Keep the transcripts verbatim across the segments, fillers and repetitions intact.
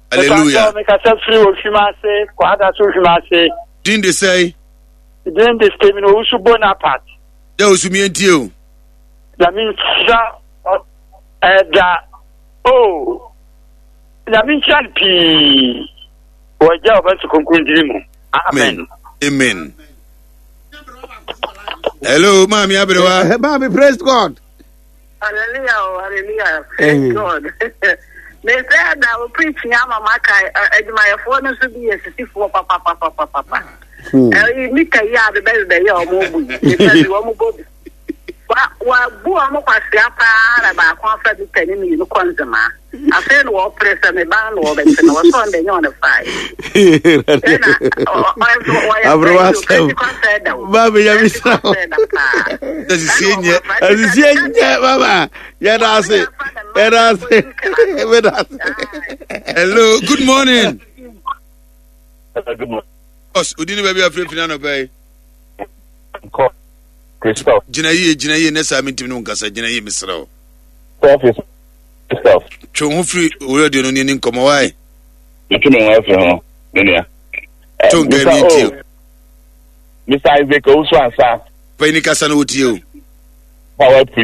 Hallelujah. Me kasa free o Shimase, kwada so Shimase. Din de say. Din de stay no usu Bonaparte. Da usumi entio. Da min sha eh da oh. Da min chan pi. O ja o ba su konkundiri mu. Amen. Amen. Hello, Mami Abrewa. Mami, praise God. Hallelujah, hallelujah. Praise God. They said that we preaching ama maka my phone should be a city for papa papa papa papa. Eh mi ka ya be be be ya omo bu. Because you omo go. Wa wa bu omo kwasi apa na ba kwa fa bi tani mi no konzema. Afen wo press me ban wo be no wo so ndenya on the fire. Abrewa. Baba ya misra. Azisenye. Azisenye baba. Ya da se. Ya da se. Hello, good morning. Good morning. Os udini baby afre finano bay. Christophe. Jinayi jinayi na sa mintim no nkasa jinayi misra. Christophe. Christophe. Chon free radio no ni nkomo why? Ntu me wa fre ho. Nenia. Chon ga mi tio. Mister Isaac Osu ansa. Pa ni kasa no tio. Power pit.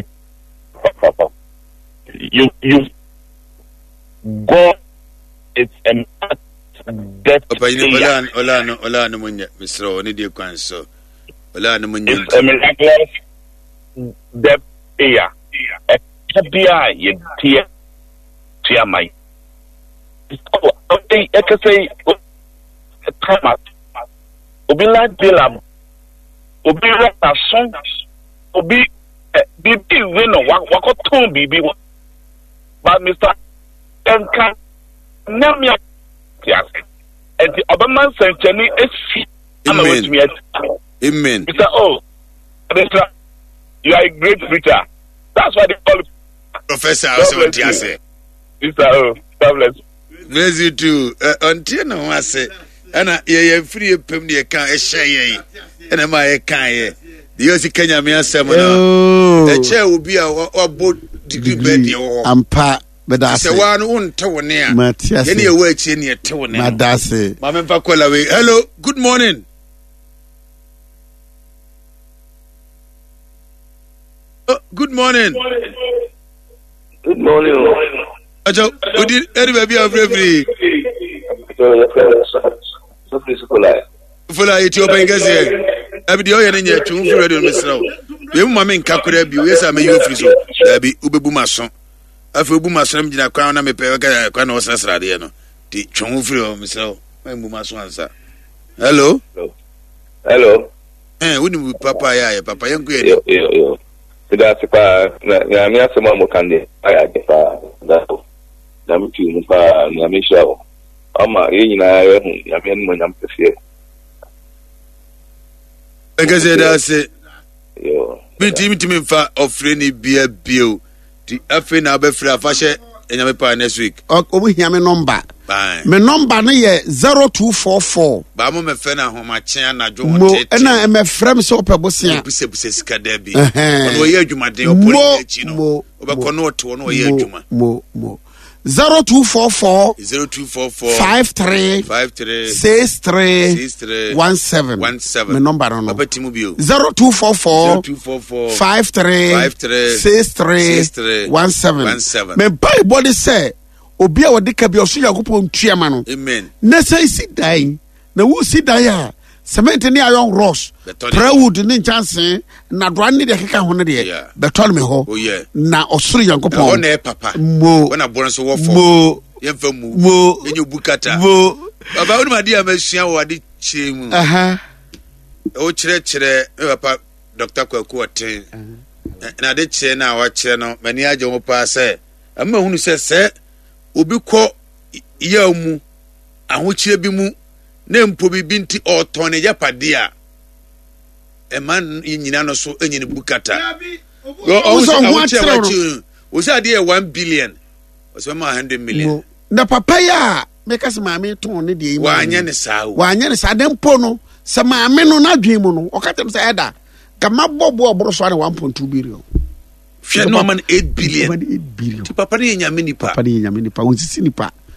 You you go it's a death. Opa ni ola ola no ola no munya misra oni de kwan so. Ola no munya. It's a miraculous death here. Tabia ye tia tia mai. Oh, okay, I can say come up. Obi la bilam. Obi la song. Obi bibi we no wa ko ton bibi. But Mister Enka Namia yes. And the Obama Sanctuary is Amen. Amen. Mister Oh, Mister you are a great preacher. That's why they call you Professor Oswatiase. Mister Oh, God bless. Bless you too. Until no I say, and ye free pem de can e share and am I can ye. The Yosi Kenya me asem a chair will be a boat degree bed your ampa beda se one un tawone a Matias any away chini a tawone madase mama pakola we. Hello, good morning. Oh, good morning. Good morning. Ajo odi eri baby of every so please kola Fula Ethiopia ngeze abidi o ye ne nya twu furu radio mesrawo we mu mama nkakora bi we sa me yo firi so abi ubebu maso afi obu maso nam gina kwa na me pe ka kwa na osasra de no ti twu furu o mesrawo mu maso ansa. Hello hello eh woni papa ya ya papa yanku ye yo yo yo tida sipa na mi asema mo kande aya de pa da na mi tu pa na mi shawo ama ye nyina ya hu ya me no nyam pefie ngeze da se yo binti mitimi mfa ofre ni bia bio ti afi na abefra afahye enyame pa next week obu hia me number me number no ye zero two four four ba mo me fe na homa kyen na dwo mo na me frem so pebosia buse buse sika da bi ono ye adwumaden opoli echi no obekọ no oto no ye adwuma mo mo zero two four four zero two four four five three five three six three six three one seven one seven me number no papa timu bio zero two four four zero two four four five three five three six three one seven one seven me Bible say obi a wode ka bi oso yakopon tuama no amen na say si dan na wo si dan ya cement ni ayon ross prewood ni chance na doan ni de keka ho ne de beton me ho na osoro yakopon ho na papa mo wona boron so wo fo mo yemfa mu mo enyo bukata mo baba woni madi amasua wo ade chie mu aha o chire chire papa Doctor Kwaku oten na de chire na wa chire no mani aje mo pa se amma hunu se se obi ko ya mu ahochire bi mu na mpo bi binti oton ne yapade a e man nyina no so enyine bukata o so ahochire wa chi o se ade one billion o se ma one hundred million na papa ya make us maame ton ne de wa anya ne saa wa anya ne saa de mpo no se maame no na dwen mu no o katem se eda kama bobo oboro so na one point two billion hwe no man eight billion eight billion ti papa ne nyame nipa papa ne nyame nipa o sisi nipa